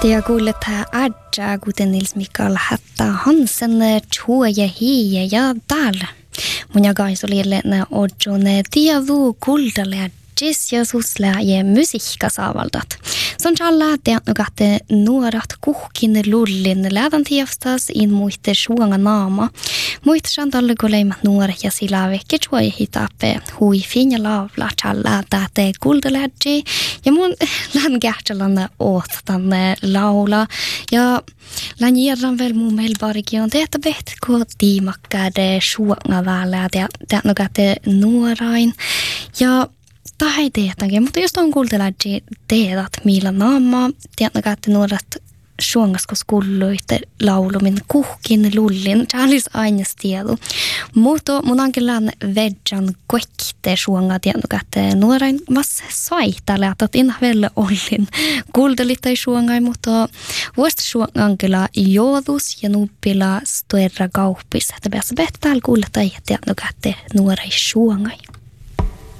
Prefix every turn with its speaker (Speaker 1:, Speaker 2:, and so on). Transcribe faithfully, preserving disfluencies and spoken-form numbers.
Speaker 1: Ja kuulet Adja, kuten Nils Mikael Hatta Hansen, Tjoja Hie ja Dal. Mun jakais oli lenne odjon tiavu kuldalle jazz ja susle ja musiikka saavaldat. Son alla teatnugatte nuorat kuhkin lullin lädan tiefstas in muitte suanga naama. Muitte santalle goleimat nuoret ja sillä vekke tjoi hitappe hui finja lavla challa täte kuldalädji. Ja mun län kähtsälanne ootan laula. Ja län järran vel mun melbarikin on teetä beht ko tiimakkade suanga vällä teatnugatte nuorain. Ja tai teetankin, mutta jos on kuultelaji teetat millä naama, tiedätkö, että nuoret suongasko skulluitte laulumin kuhkin lullin, täälis aina tiedä. Mutta mun onkin lään vedjan koekte suonga, tiedätkö, että nuoren mas saitale, että inna vielä ollin kuultelitte suongai, mutta vuosta suongan kyllä joodus ja nuppila stoerra kauppis, että päässä täällä kuuletaan, tiedätkö, että nuoren suongai.